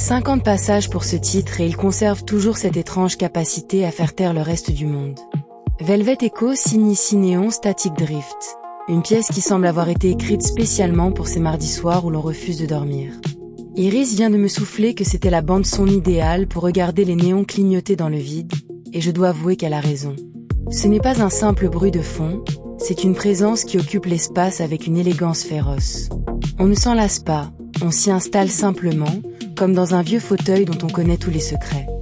50 passages pour ce titre et il conserve toujours cette étrange capacité à faire taire le reste du monde. Velvet Echo signe ici Neon Static Drift, une pièce qui semble avoir été écrite spécialement pour ces mardis soirs où l'on refuse de dormir. Iris vient de me souffler que c'était la bande-son idéale pour regarder les néons clignoter dans le vide, et je dois avouer qu'elle a raison. Ce n'est pas un simple bruit de fond, c'est une présence qui occupe l'espace avec une élégance féroce. On ne s'en lasse pas, on s'y installe simplement, comme dans un vieux fauteuil dont on connaît tous les secrets.